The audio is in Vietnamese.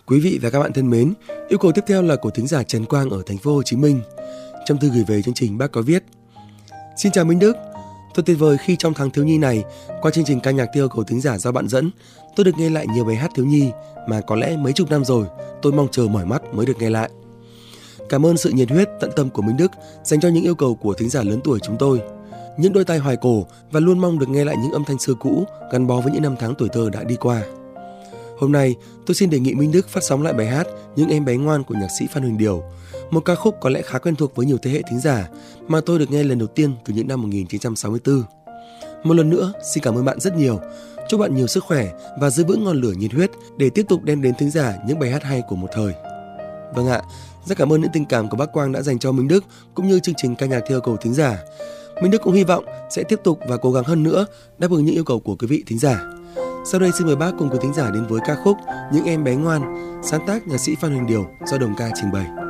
Quý vị và các bạn thân mến, yêu cầu tiếp theo là của thính giả Trần Quang ở thành phố Hồ Chí Minh. Trong thư gửi về chương trình, bác có viết: Xin chào Minh Đức, thật tuyệt vời khi trong tháng thiếu nhi này, qua chương trình ca nhạc theo yêu cầu thính giả do bạn dẫn, tôi được nghe lại nhiều bài hát thiếu nhi mà có lẽ mấy chục năm rồi tôi mong chờ mỏi mắt mới được nghe lại. Cảm ơn sự nhiệt huyết tận tâm của Minh Đức dành cho những yêu cầu của thính giả lớn tuổi chúng tôi. Những đôi tai hoài cổ và luôn mong được nghe lại những âm thanh xưa cũ gắn bó với những năm tháng tuổi thơ đã đi qua. Hôm nay, tôi xin đề nghị Minh Đức phát sóng lại bài hát Những em bé ngoan của nhạc sĩ Phan Huỳnh Điểu, một ca khúc có lẽ khá quen thuộc với nhiều thế hệ thính giả mà tôi được nghe lần đầu tiên từ những năm 1964. Một lần nữa, xin cảm ơn bạn rất nhiều. Chúc bạn nhiều sức khỏe và giữ vững ngọn lửa nhiệt huyết để tiếp tục đem đến thính giả những bài hát hay của một thời. Vâng ạ, rất cảm ơn những tình cảm của bác Quang đã dành cho Minh Đức cũng như chương trình ca nhạc theo yêu cầu thính giả. Minh Đức cũng hy vọng sẽ tiếp tục và cố gắng hơn nữa đáp ứng những yêu cầu của quý vị thính giả. Sau đây xin mời bác cùng quý thính giả đến với ca khúc Những em bé ngoan, sáng tác nhạc sĩ Phan Huỳnh Điểu do Đồng Ca trình bày.